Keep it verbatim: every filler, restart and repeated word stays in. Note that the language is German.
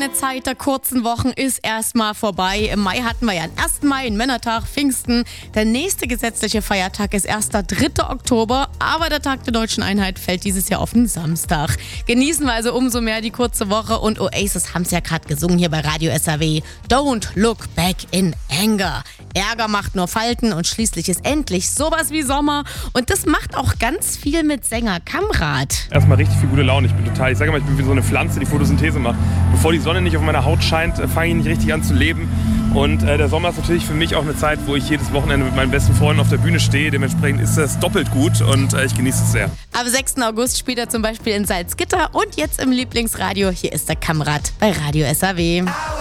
schöne Zeit der kurzen Wochen ist erstmal vorbei. Im Mai hatten wir ja den ersten Mai, den Männertag, Pfingsten. Der nächste gesetzliche Feiertag ist erst der dritte Oktober, aber der Tag der Deutschen Einheit fällt dieses Jahr auf den Samstag. Genießen wir also umso mehr die kurze Woche und Oasis haben es ja gerade gesungen hier bei Radio S R W. Don't look back in anger. Ärger macht nur Falten und schließlich ist endlich sowas wie Sommer. Und das macht auch ganz viel mit Sänger Kamrat. Erstmal richtig viel gute Laune. Ich bin total, ich sage mal, ich bin wie so eine Pflanze, die Photosynthese macht. Bevor die Sonne nicht auf meiner Haut scheint, fange ich nicht richtig an zu leben. Und äh, der Sommer ist natürlich für mich auch eine Zeit, wo ich jedes Wochenende mit meinen besten Freunden auf der Bühne stehe. Dementsprechend ist das doppelt gut und äh, ich genieße es sehr. Am sechsten August spielt er zum Beispiel in Salzgitter und jetzt im Lieblingsradio. Hier ist der Kamrat bei Radio S R W.